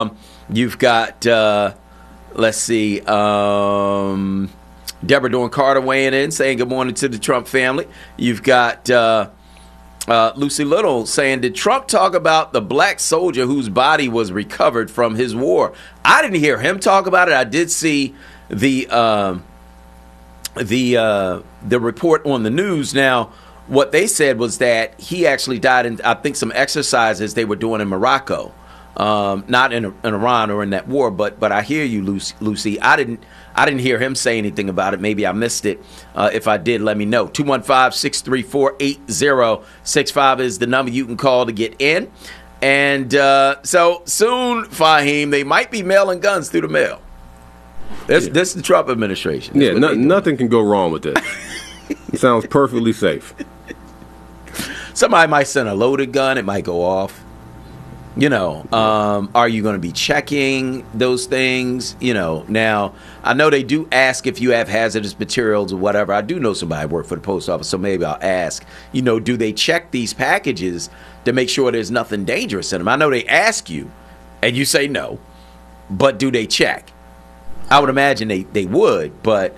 You've got, let's see, Deborah Dawn Carter weighing in, saying good morning to the Trump family. You've got Lucy Little saying, did Trump talk about the black soldier whose body was recovered from his war? I didn't hear him talk about it. I did see the report on the news. Now, what they said was that he actually died in, I think, some exercises they were doing in Morocco, not in Iran or in that war. But I hear you, Lucy. I didn't hear him say anything about it. Maybe I missed it. If I did, let me know. 215-634-8065 is the number you can call to get in. And so soon, Fahim, they might be mailing guns through the mail. This is the Trump administration. That's nothing can go wrong with this. It sounds perfectly safe. Somebody might send a loaded gun. It might go off. Are you going to be checking those things? Now, I know they do ask if you have hazardous materials or whatever. I do know somebody worked for the post office, so maybe I'll ask, do they check these packages to make sure there's nothing dangerous in them? I know they ask you, and you say no, but do they check? I would imagine they would, but,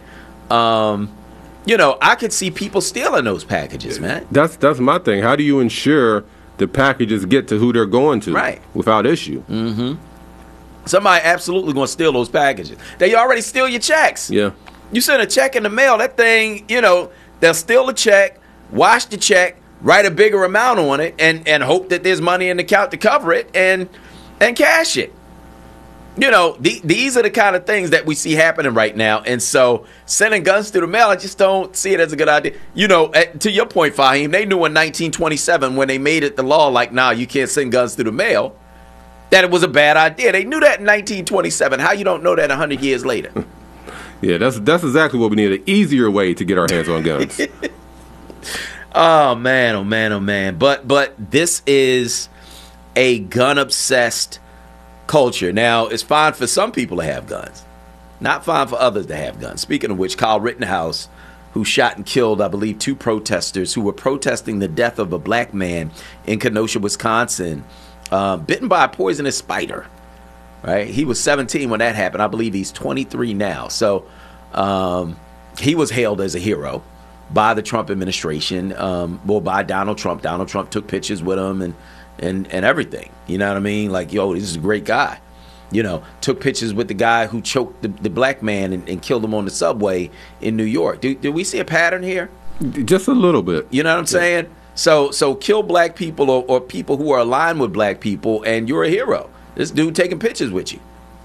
I could see people stealing those packages, man. That's my thing. How do you ensure the packages get to who they're going to without issue? Mm-hmm. Somebody absolutely going to steal those packages. They already steal your checks. Yeah. You send a check in the mail, that thing, they'll steal the check, wash the check, write a bigger amount on it, and hope that there's money in the account to cover it and cash it. These are the kind of things that we see happening right now. And so sending guns through the mail, I just don't see it as a good idea. To your point, Fahim, they knew in 1927 when they made it the law, like, nah, you can't send guns through the mail, that it was a bad idea. They knew that in 1927. How you don't know that 100 years later? Yeah, that's exactly what we need, an easier way to get our hands on guns. Oh, man, oh, man, oh, man. But this is a gun-obsessed culture. Now, it's fine for some people to have guns, not fine for others to have guns. Speaking of which, Kyle Rittenhouse, who shot and killed, I believe, 2 protesters who were protesting the death of a black man in Kenosha, Wisconsin, bitten by a poisonous spider. Right? He was 17 when that happened. I believe he's 23 now. So he was hailed as a hero by the Trump administration, by Donald Trump. Donald Trump took pictures with him and everything. You know what I mean? Like, yo, this is a great guy. Took pictures with the guy who choked the black man and killed him on the subway in New York. Do we see a pattern here? Just a little bit. You know what I'm saying? So kill black people or people who are aligned with black people, and you're a hero. This dude taking pictures with you.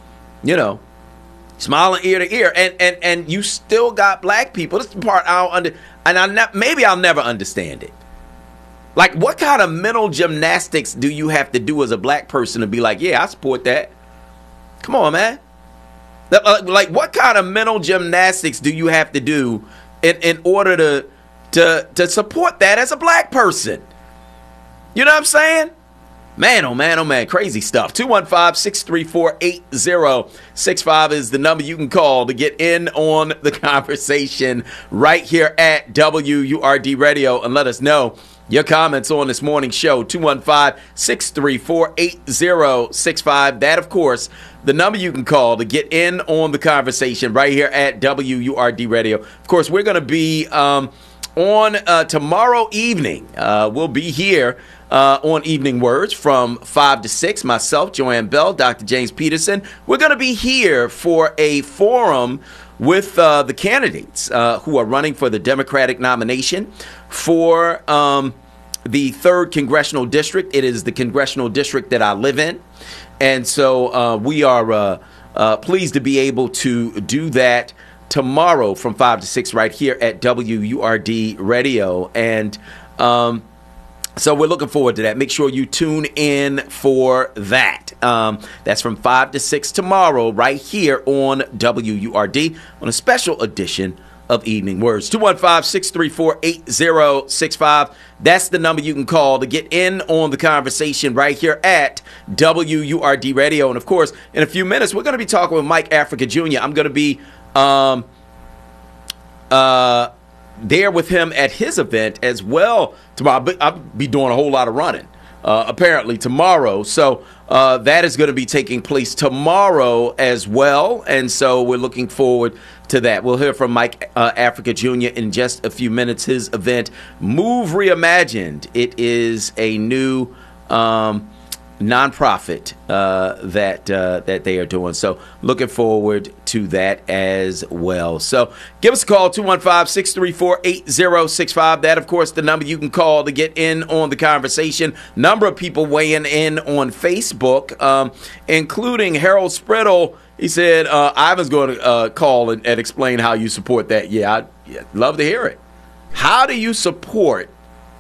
Smiling ear to ear. And you still got black people. This is the part maybe I'll never understand it. Like, what kind of mental gymnastics do you have to do as a black person to be like, yeah, I support that? Come on, man. Like, what kind of mental gymnastics do you have to do in order to support that as a black person? You know what I'm saying? Man, oh, man, oh, man. Crazy stuff. 215-634-8065 is the number you can call to get in on the conversation right here at WURD Radio, and let us know your comments on this morning's show. 215-634-8065. That, of course, the number you can call to get in on the conversation right here at WURD Radio. Of course, we're going to be on tomorrow evening. We'll be here on Evening Words from 5 to 6. Myself, Joanne Bell, Dr. James Peterson. We're going to be here for a forum with the candidates who are running for the Democratic nomination for the 3rd Congressional District. It is the congressional district that I live in. And so we are pleased to be able to do that tomorrow from 5 to 6 right here at WURD Radio. And so we're looking forward to that. Make sure you tune in for that. That's from 5 to 6 tomorrow right here on WURD on a special edition of Evening Words. 215-634-8065. That's the number you can call to get in on the conversation right here at WURD Radio. And, of course, in a few minutes, we're going to be talking with Mike Africa Jr. I'm going to be there with him at his event as well tomorrow. I'll be doing a whole lot of running apparently tomorrow. So that is going to be taking place tomorrow as well. And so we're looking forward to that. We'll hear from Mike Africa Jr. in just a few minutes. His event, Move Reimagined. It is a new nonprofit that they are doing. So looking forward to that as well. So give us a call, 215-634-8065. That, of course, the number you can call to get in on the conversation. Number of people weighing in on Facebook, including Harold Spriddle. He said, Ivan's going to call and explain how you support that. Yeah, I'd love to hear it. How do you support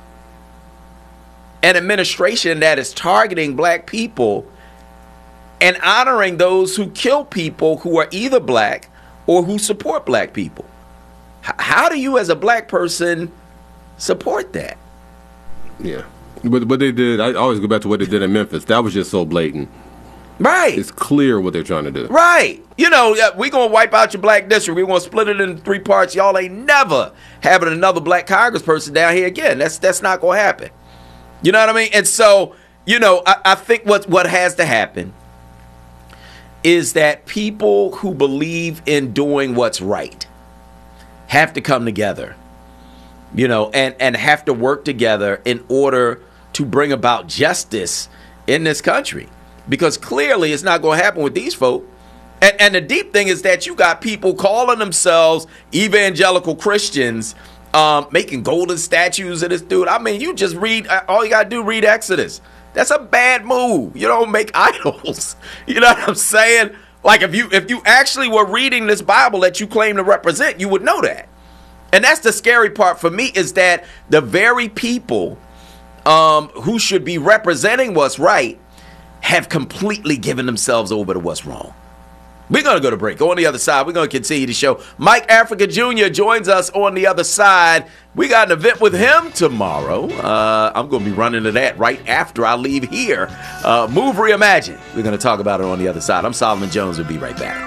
an administration that is targeting black people and honoring those who kill people who are either black or who support black people? How do you as a black person support that? Yeah. But what they did, I always go back to what they did in Memphis. That was just so blatant. Right. It's clear what they're trying to do. Right. You know, we're going to wipe out your black district. We're going to split it into 3 parts. Y'all ain't never having another black congressperson down here again. That's not going to happen. You know what I mean? And so, you know, I think what has to happen is that people who believe in doing what's right have to come together, you know, and have to work together in order to bring about justice in this country. Because clearly it's not going to happen with these folk. And the deep thing is that you got people calling themselves evangelical Christians, making golden statues of this dude. I mean, you just read, all you got to do, read Exodus. That's a bad move. You don't make idols. You know what I'm saying? Like if you actually were reading this Bible that you claim to represent, you would know that. And that's the scary part for me, is that the very people who should be representing what's right have completely given themselves over to what's wrong. We're going to go to break. Go on the other side. We're going to continue the show. Mike Africa Jr. joins us on the other side. We got an event with him tomorrow. I'm going to be running to that right after I leave here. Move Reimagined. We're going to talk about it on the other side. I'm Solomon Jones. We'll be right back.